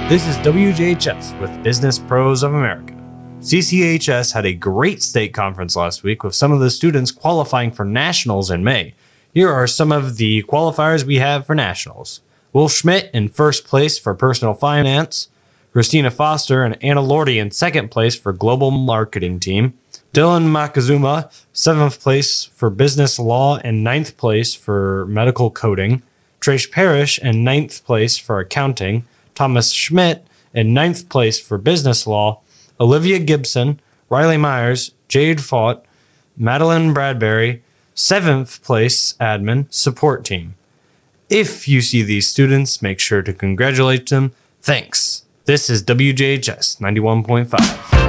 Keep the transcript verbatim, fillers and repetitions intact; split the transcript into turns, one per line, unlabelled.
This is W J H S with Business Pros of America. C C H S had a great state conference last week with some of the students qualifying for nationals in May. Here are some of the qualifiers we have for nationals. Will Schmidt in first place for personal finance. Christina Foster and Anna Lordy in second place for global marketing team. Dylan Makazuma, seventh place for business law and ninth place for medical coding. Trace Parrish in ninth place for accounting. Thomas Schmidt in ninth place for business law. Olivia Gibson, Riley Myers, Jade Fought, Madeline Bradbury, seventh place admin support team. If you see these students, make sure to congratulate them. Thanks. This is W J H S ninety-one point five.